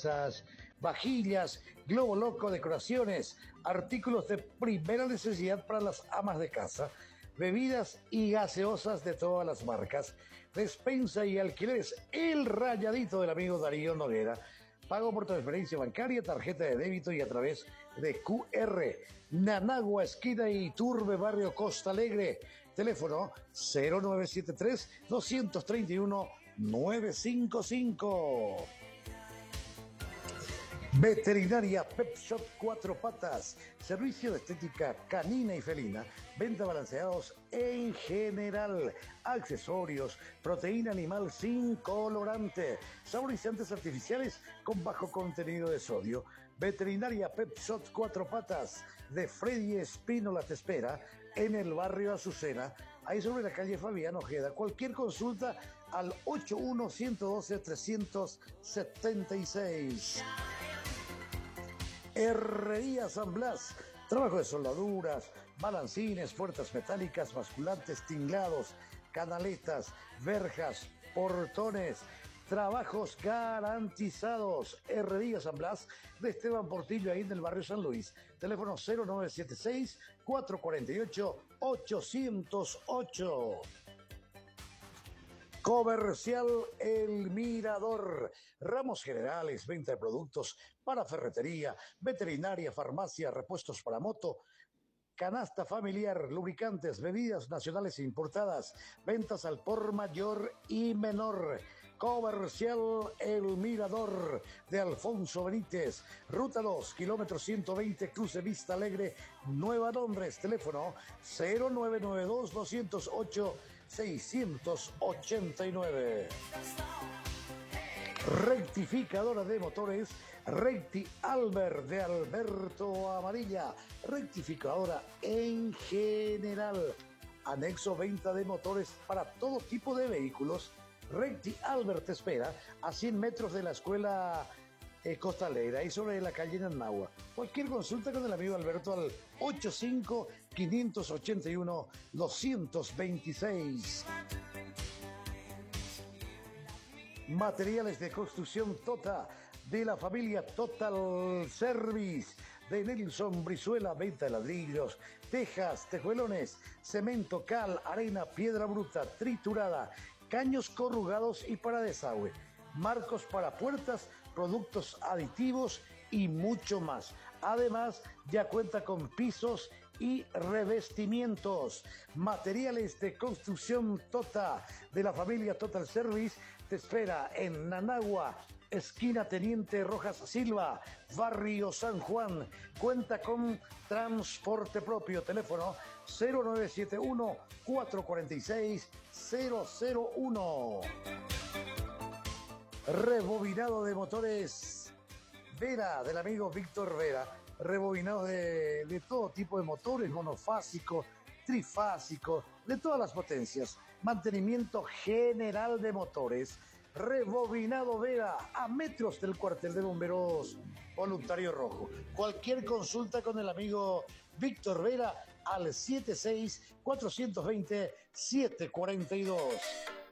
tazas, vajillas, Globo Loco Decoraciones, artículos de primera necesidad para las amas de casa, bebidas y gaseosas de todas las marcas, despensa y alquileres, El Rayadito del amigo Darío Noguera, pago por transferencia bancaria, tarjeta de débito y a través de QR. Nanagua, esquina Iturbe, barrio Costa Alegre. Teléfono 0973-231-955. Veterinaria Pet Shop Cuatro Patas, servicio de estética canina y felina, venta balanceados en general, accesorios, proteína animal sin colorante, saborizantes artificiales con bajo contenido de sodio. Veterinaria Pet Shop Cuatro Patas de Freddy Espínola te espera en el barrio Azucena, ahí sobre la calle Fabián Ojeda. Cualquier consulta al 81-112-376. Herrería San Blas, trabajo de soldaduras, balancines, puertas metálicas, basculantes, tinglados, canaletas, verjas, portones, trabajos garantizados. Herrería San Blas de Esteban Portillo, ahí en el barrio San Luis. Teléfono 0976-448-808. Comercial El Mirador, ramos generales, venta de productos para ferretería, veterinaria, farmacia, repuestos para moto, canasta familiar, lubricantes, bebidas nacionales e importadas, ventas al por mayor y menor. Comercial El Mirador de Alfonso Benítez, Ruta 2, kilómetro 120, Cruce Vista Alegre, Nueva Londres. Teléfono 0992-208-689. Rectificadora de motores Recti Albert de Alberto Amarilla, rectificadora en general, anexo venta de motores para todo tipo de vehículos. Recti Albert te espera a 100 metros de la escuela Costalera y sobre la calle Nanagua. Cualquier consulta con el amigo Alberto al 85-581-226. Materiales de construcción Tota, de la familia Total Service, de Nelson Brizuela, venta de ladrillos, tejas, tejuelones, cemento, cal, arena, piedra bruta, triturada, caños corrugados y para desagüe, marcos para puertas, productos aditivos y mucho más. Además, ya cuenta con pisos y revestimientos. Materiales de construcción Tota, de la familia Total Service, te espera en Nanagua, esquina Teniente Rojas Silva, barrio San Juan. Cuenta con transporte propio. Teléfono 0971-446-001. Rebobinado de motores Vera, del amigo Víctor Vera. Rebobinado de todo tipo de motores, monofásico, trifásico, de todas las potencias. Mantenimiento general de motores. Rebobinado Vera, a metros del cuartel de bomberos Voluntario Rojo. Cualquier consulta con el amigo Víctor Vera al 76-420-742.